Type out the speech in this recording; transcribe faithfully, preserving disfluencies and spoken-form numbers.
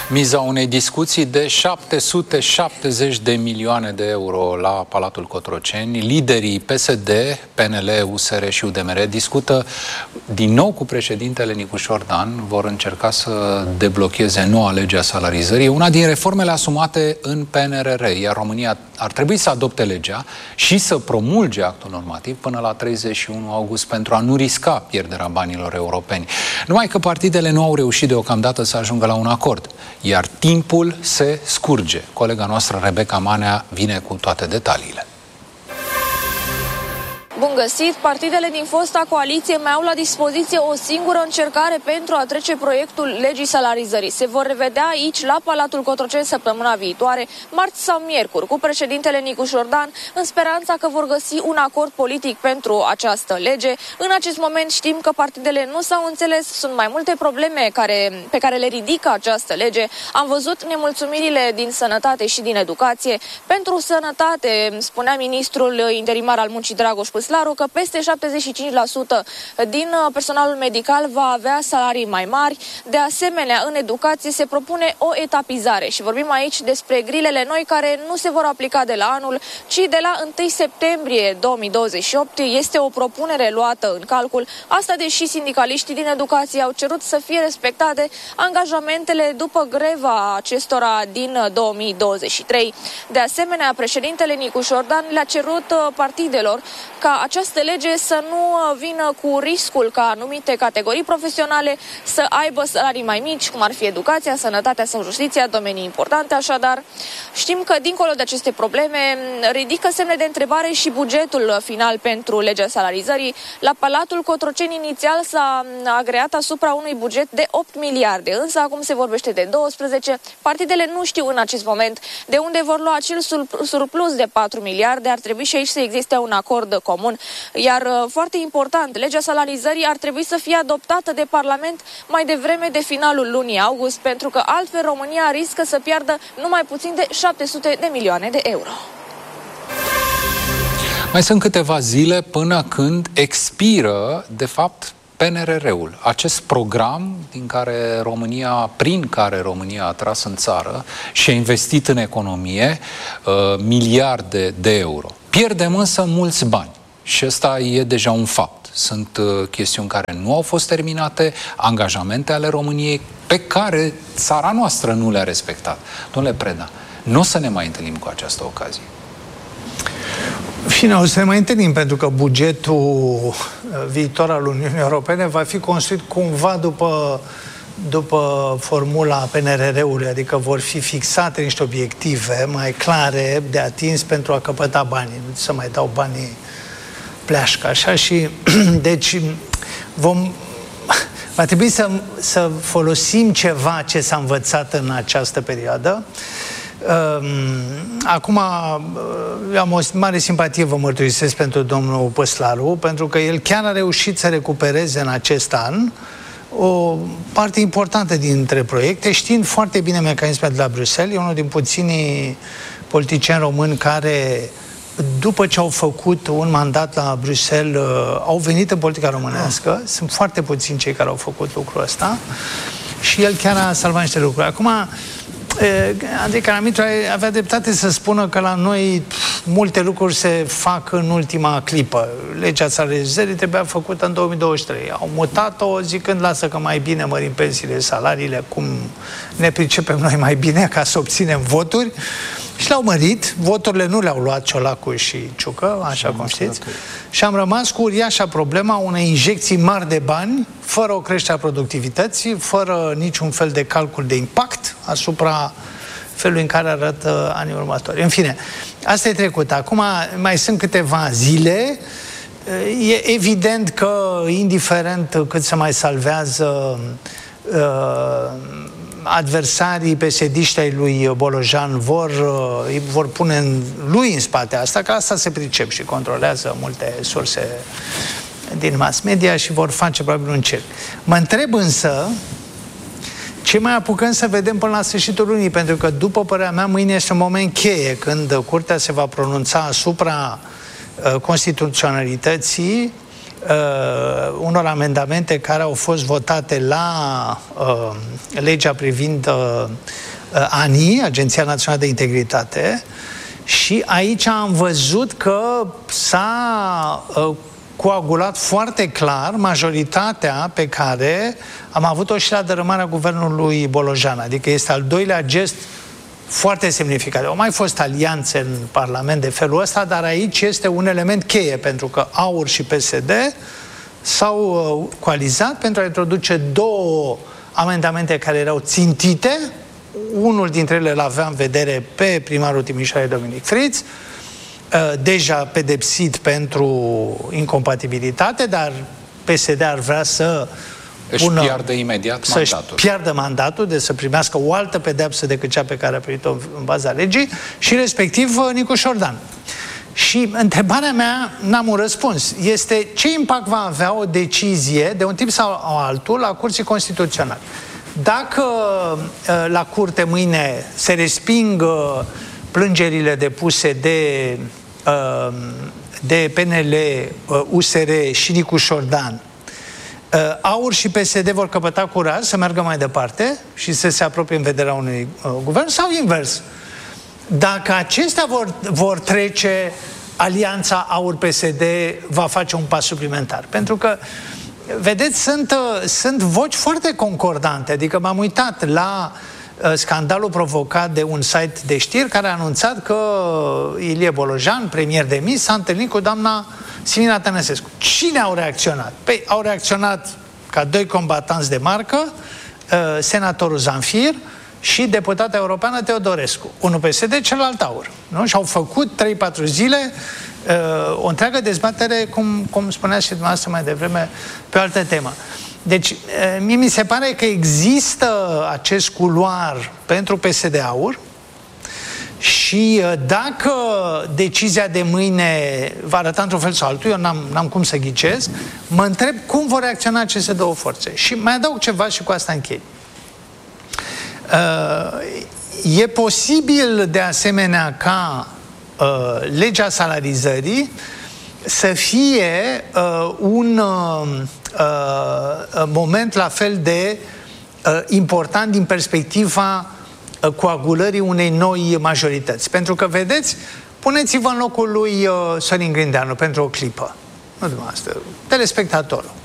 Miza unei discuții de șapte sute șaptezeci de milioane de euro la Palatul Cotroceni. Liderii P S D, P N L, U S R și U D M R discută din nou cu președintele Nicușor Dan. Vor încerca să deblocheze noua lege a salarizării, una din reformele asumate în P N R R, iar România ar trebui să adopte legea și să promulge actul normativ până la treizeci și unu august pentru a nu risca pierderea banilor europeni. Numai că partidele nu au reușit deocamdată să ajungă la un acord, iar timpul se scurge. Colega noastră, Rebecca Manea, vine cu toate detaliile. Bun găsit! Partidele din fosta coaliție mai au la dispoziție o singură încercare pentru a trece proiectul legii salarizării. Se vor revedea aici, la Palatul Cotroceni, săptămâna viitoare, marți sau miercuri, cu președintele Nicușor Dan, în speranța că vor găsi un acord politic pentru această lege. În acest moment știm că partidele nu s-au înțeles, sunt mai multe probleme care, pe care le ridică această lege. Am văzut nemulțumirile din sănătate și din educație. Pentru sănătate, spunea ministrul interimar al muncii Dragoș Păslaru că peste șaptezeci și cinci la sută din personalul medical va avea salarii mai mari. De asemenea, în educație se propune o etapizare și vorbim aici despre grilele noi care nu se vor aplica de la anul, ci de la întâi septembrie două mii douăzeci și opt. Este o propunere luată în calcul. Asta deși sindicaliștii din educație au cerut să fie respectate angajamentele după greva acestora din două mii douăzeci și trei. De asemenea, președintele Nicușor Dan le-a cerut partidelor ca această lege să nu vină cu riscul ca anumite categorii profesionale să aibă salarii mai mici, cum ar fi educația, sănătatea sau justiția, domenii importante. Așadar, știm că dincolo de aceste probleme ridică semne de întrebare și bugetul final pentru legea salarizării. La Palatul Cotroceni inițial s-a agreat asupra unui buget de opt miliarde, însă acum se vorbește de doisprezece. Partidele nu știu în acest moment de unde vor lua acel surplus de patru miliarde. Ar trebui și aici să existe un acord comun. Iar, foarte important, legea salarizării ar trebui să fie adoptată de Parlament mai devreme de finalul lunii august, pentru că altfel România riscă să piardă numai puțin de șapte sute de milioane de euro. Mai sunt câteva zile până când expiră, de fapt, P N R R-ul, acest program din care România, prin care România a tras în țară și a investit în economie uh, miliarde de euro. Pierdem însă mulți bani și ăsta e deja un fapt. Sunt uh, chestiuni care nu au fost terminate, angajamente ale României pe care țara noastră nu le-a respectat. Domnule Preda, nu o să ne mai întâlnim cu această ocazie. Fine, o să ne mai întâlnim, pentru că bugetul viitor al Uniunii Europene va fi construit cumva după, după formula P N R R-ului, adică vor fi fixate niște obiective mai clare de atins pentru a căpăta banii, nu să mai dau banii pleașcă, așa, și deci vom, va trebui să, să folosim ceva ce s-a învățat în această perioadă. Acum, eu am o mare simpatie, vă mărturisesc, pentru domnul Păslaru, pentru că el chiar a reușit să recupereze în acest an o parte importantă dintre proiecte, știind foarte bine mecanismele de la Bruxelles. E unul din puținii politicieni români care, după ce au făcut un mandat la Bruxelles, au venit în politica românească. Sunt foarte puțini cei care au făcut lucrul ăsta și el chiar a salvat niște lucruri. Acum, Andrei Caramitru avea dreptate să spună că la noi multe lucruri se fac în ultima clipă. Legea salarizării trebuia făcută în două mii douăzeci și trei. Au mutat-o zicând, lasă că mai bine mărim pensiile, salariile, cum ne pricepem noi mai bine ca să obținem voturi. Și l-au mărit, voturile nu le-au luat Ciolacu și Ciucă, așa cum știți, și am rămas cu uriașa problema unei injecții mari de bani, fără o creștere a productivității, fără niciun fel de calcul de impact asupra felului în care arată anii următori. În fine, asta e trecut. Acum mai sunt câteva zile. E evident că, indiferent cât se mai salvează uh, adversarii pesediști ai lui Bolojan vor, vor pune în, lui în spate asta, că asta se pricep și controlează multe surse din mass media și vor face probabil un cerc. Mă întreb însă ce mai apucăm să vedem până la sfârșitul lunii, pentru că, după părerea mea, mâine este un moment cheie când Curtea se va pronunța asupra uh, constituționalității uh, unor amendamente care au fost votate la uh, legea privind uh, A N I, Agenția Națională de Integritate, și aici am văzut că s-a uh, coagulat foarte clar majoritatea pe care am avut-o și la dărâmarea guvernului Bolojan. Adică este al doilea gest foarte semnificativ. Au mai fost alianțe în Parlament de felul ăsta, dar aici este un element cheie, pentru că AUR și P S D s-au coalizat pentru a introduce două amendamente care erau țintite. Unul dintre ele îl avea în vedere pe primarul Timișoarei, Dominic Friț, deja pedepsit pentru incompatibilitate, dar P S D ar vrea să își pună, piardă imediat să-și mandatul. piardă mandatul, de să primească o altă pedeapsă decât cea pe care a primit-o în baza legii, și respectiv Nicu Șordan. Și întrebarea mea, n-am un răspuns, este ce impact va avea o decizie de un tip sau altul la Curții Constituționale. Dacă la curte mâine se resping plângerile depuse de, de P N L, U S R și Nicu Șordan, AUR și P S D vor căpăta curaj să meargă mai departe și să se apropie în vederea unui uh, guvern, sau invers? Dacă acestea vor, vor trece, alianța AUR-P S D va face un pas suplimentar. Pentru că, vedeți, sunt, uh, sunt voci foarte concordante. Adică m-am uitat la uh, scandalul provocat de un site de știri care a anunțat că Ilie Bolojan, premier demis, s-a întâlnit cu doamna Simina Tănăsescu. Cine au reacționat? Păi au reacționat ca doi combatanți de marcă, uh, senatorul Zanfir și deputata europeană Teodorescu. Unul P S D, celălalt AUR. Nu? Și au făcut trei patru zile uh, o întreagă dezbatere, cum, cum spunea și dumneavoastră mai devreme, pe o altă temă. Deci, uh, mie mi se pare că există acest culoar pentru P S D-AUR. Și dacă decizia de mâine va arăta într-un fel sau altul, eu n-am, n-am cum să ghicesc, mă întreb cum vor reacționa aceste două forțe. Și mai adaug ceva și cu asta închei. Uh, e posibil de asemenea ca uh, legea salarizării să fie uh, un uh, uh, moment la fel de uh, important din perspectiva coagulării unei noi majorități. Pentru că, vedeți, puneți-vă în locul lui uh, Sorin Grindeanu pentru o clipă. Nu dumneavoastră, telespectatorul.